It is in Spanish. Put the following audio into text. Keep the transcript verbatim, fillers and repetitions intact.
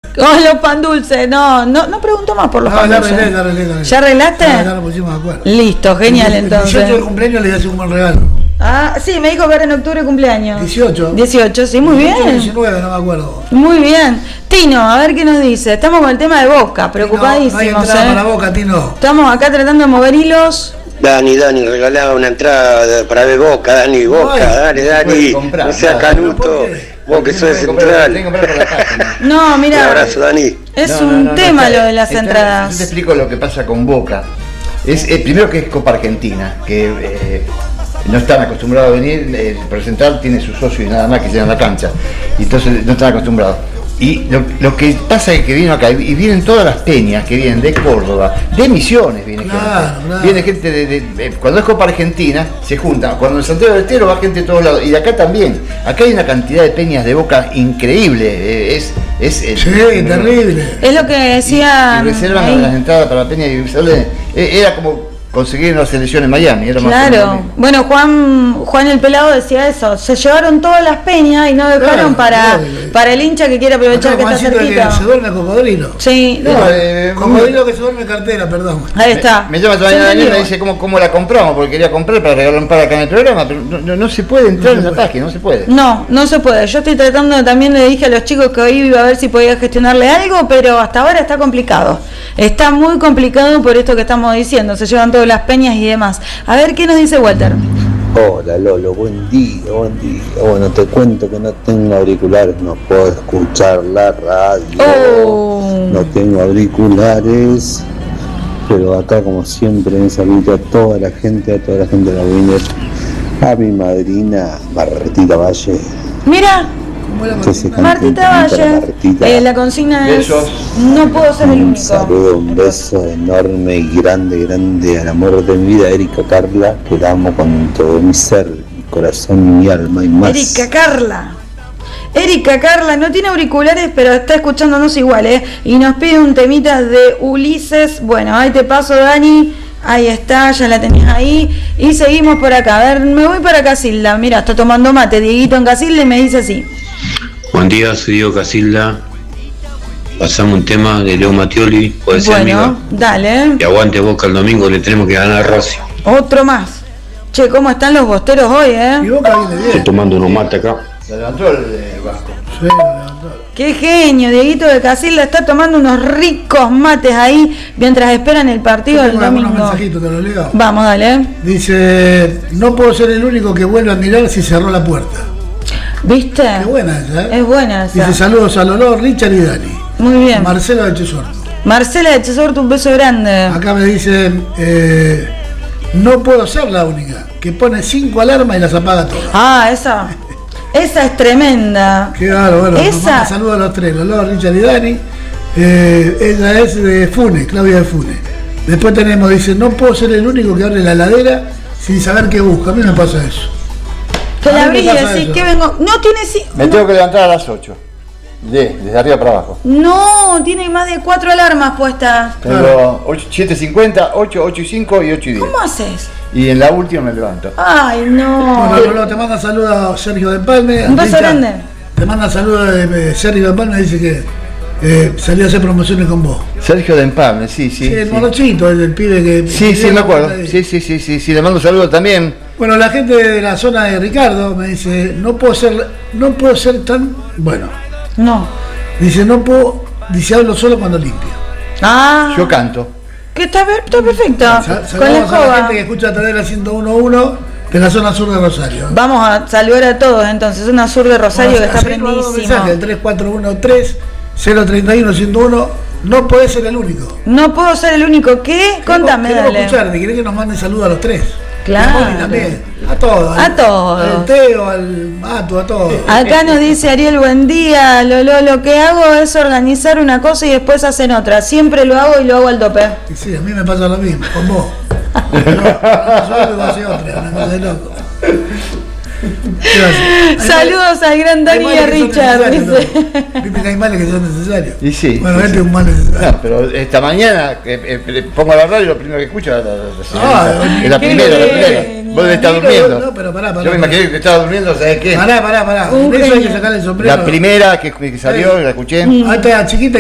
Con los pan dulces, no, no, no pregunto más por los No, pan ya dulces. arreglé, ya arreglé, ya arreglé. ¿Ya arreglaste? Ya, ya nos pusimos de acuerdo. Listo, genial El entonces. dieciocho de cumpleaños le hace un buen regalo. Ah, sí, me dijo que era en octubre cumpleaños. dieciocho. dieciocho, sí, muy bien. diecinueve, no me acuerdo. Muy bien. Tino, a ver qué nos dice. Estamos con el tema de Boca, preocupadísimos. No, no hay entrada ¿eh? para Boca, Tino. Estamos acá tratando de mover hilos. Dani, Dani, regalaba una entrada para ver Boca, Dani, Boca, Ay, dale, Dani, comprar, no seas nada. canuto, vos que sos central. Tengo que comprar por la página. No, Un mira, abrazo, Dani. es No, un no, no, tema está- lo de las está- entradas. Yo te explico lo que pasa con Boca. Es, eh, primero que es Copa Argentina, que eh, no están acostumbrados a venir, el Central tiene su socio y nada más que llenan la cancha, y entonces no están acostumbrados. Y lo, lo que pasa es que vino acá, y vienen todas las peñas que vienen de Córdoba, de Misiones viene Claro, gente. claro. Viene gente de, de- de- cuando es Copa Argentina, se juntan. Cuando en Santiago del Estero va gente de todos lados. Y de acá también. Acá hay una cantidad de peñas de Boca increíble. eh, Es, es, es- Sí, terrible. Es lo que y, decía. y reservan las entradas para la Peña y sale- eh, era como conseguir una selección en Miami, era más o menos lo Claro, mismo. bueno, Juan Juan el Pelado decía eso, se llevaron todas las peñas y no dejaron Claro, para, claro. para el hincha que quiere aprovechar Acá que está Juancito que cerquita. se duerme cocodrilo. Sí, No, eh, Cocodrilo que se duerme cartera, perdón. ahí está. Me, me llama Se todavía Daniel y entendió. me dice cómo, cómo la compramos, porque quería comprar para regalar un par acá en el programa, pero no, no- no se puede entrar No se en la puede. página, no se puede. No, no se puede. Yo estoy tratando de- también, le dije a los chicos que hoy iba a ver si podía gestionarle algo, pero hasta ahora está complicado. Está muy complicado por esto que estamos diciendo, se llevan todas las peñas y demás. A ver qué nos dice Walter. Hola Lolo, buen día, buen día. Bueno, te cuento que no tengo auriculares, no puedo escuchar la radio. Oh. No tengo auriculares, pero acá como siempre me saludo a toda la gente, a toda la gente de la Winner, a mi madrina Martita Valle, Mira, ¿Cómo era que se Martina? cante un Martita temita para Valle. Martita. Eh, la consigna es: Besos. no puedo ser el Un único. saludo, un beso enorme y grande, grande al amor de mi vida, Erika Carla, que la amo con todo mi ser, mi corazón, mi alma y más. Erika Carla. Erika Carla no tiene auriculares, pero está escuchándonos igual, ¿eh? Y nos pide un temita de Ulises. Bueno, ahí te paso, Dani. Ahí está, ya la tenés ahí. Y seguimos por acá. A ver, me voy para Casilda. Mira, está tomando mate Dieguito en Casilda y me dice así. Buen día, soy Diego Casilda. Pasamos un tema de Leo Mattioli, puede ser, Bueno, amiga. dale. Y aguante Boca el domingo, le tenemos que ganar a Racing. Otro más. Che, ¿cómo están los bosteros hoy, Y eh? Boca viene Estoy bien. tomando unos mates acá. Se levantó el eh, Vasco. Sí, lo levantó. Qué genio, Dieguito de Casilda está tomando unos ricos mates ahí mientras esperan el partido del Tengo algunos domingo. mensajitos, te los leo. Vamos, dale. ¿eh? Dice, no puedo ser el único que vuelve a mirar si cerró la puerta. ¿Viste? Qué buena esa, ¿eh? Es buena esa. Dice, saludos a Lolo, Richard y Dani. Muy bien. Marcelo de Chesorto. Marcela de Chesorto, un beso grande. Acá me dice, eh, no puedo ser la única, que pone cinco alarmas y las apaga todas. Ah, esa. Esa es tremenda. Qué bárbaro, bueno, nos Esa- manda saludos a los tres, Lolo, Richard y Dani. Eh, ella es de Funes, Claudia de Funes. Después tenemos, dice, no puedo ser el único que abre la heladera sin saber qué busca. A mí me pasa eso. Que A la mí me abrí y pasa decís eso. que vengo. No tiene. si- Me tengo que levantar a las ocho. De, desde arriba para abajo. No, tiene más de cuatro alarmas puestas. Tengo ocho, siete cincuenta, ocho, ocho y cinco y ocho y diez. ¿Cómo haces? Y en la última me levanto. Ay, no. Bueno, Lolo, te manda saludos Sergio de Palme. Un beso Richard, grande. Te manda saludos de, eh, Sergio de Palme, dice que eh, salió a hacer promociones con vos. Sergio de Empalme, sí, sí. Sí, el sí. morochito, el, el pibe que... Sí, sí, que- me acuerdo. ahí. Sí, sí, sí, sí, sí, le mando saludos también. Bueno, la gente de la zona de Ricardo me dice, no puedo ser, no puedo ser tan... Bueno, No. dice, no puedo... Dice, hablo solo cuando limpio. Ah. Yo canto. Que está, per- está perfecto. Sa- Con la Saludamos a la escoba. gente que escucha a través de la ciento uno punto uno de la zona sur de Rosario. Vamos a saludar a todos entonces. Una sur de Rosario que está Así nos mandó un prendidísimo. mensaje, el tres cuatro uno tres cero tres uno ciento uno. No podés ser el único. No puedo ser el único que. Contame, Queremos dale. escucharte, querés que nos manden saludos a los tres. Claro. Y a Moni también. A todos. A al- todos. Al Teo, al Mato, a todos. Acá nos dice Ariel, buen día. Lolo, lo que hago es organizar una cosa y después hacen otra. Siempre lo hago y lo hago al tope. Y sí, a mí me pasa lo mismo, con vos. Yo, yo lo hace otra, una cosa de loco. Gracias. Saludos al gran Dani y a Richard. Dice. Viste que hay males que son necesarios. Y sí. Bueno, sí, este sí. es un mal necesario. No, pero esta mañana eh, eh, le pongo la radio y lo primero que escucho es la, la- la Ah, señorita. Es la qué primera, la bien. primera. Vos debes estar No, durmiendo. no, pero pará, pará, Yo me pará. imaginé que estaba durmiendo, ¿sabes qué? Pará, pará, pará. Un En eso hay que genio. sacarle el sombrero. La primera que, que salió, la escuché. Ahí está, chiquita.